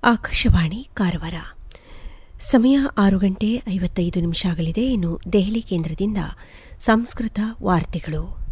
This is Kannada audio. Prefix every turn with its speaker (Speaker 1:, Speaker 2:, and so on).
Speaker 1: ಆಕಾಶವಾಣಿ ಕಾರವಾರ. ಸಮಯ 6:55 ಆಗಲಿದೆ. ಇನ್ನು ದೆಹಲಿ ಕೇಂದ್ರದಿಂದ ಸಂಸ್ಕೃತ ವಾರ್ತೆಗಳು.